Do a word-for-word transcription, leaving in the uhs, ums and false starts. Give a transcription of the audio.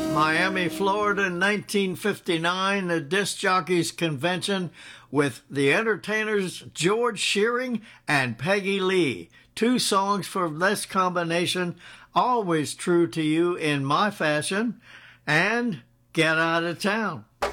Miami, Florida, in nineteen fifty-nine, the Disc Jockeys Convention with the entertainers George Shearing and Peggy Lee. Two songs for this combination, Always True to You in My Fashion, and Get Out of Town.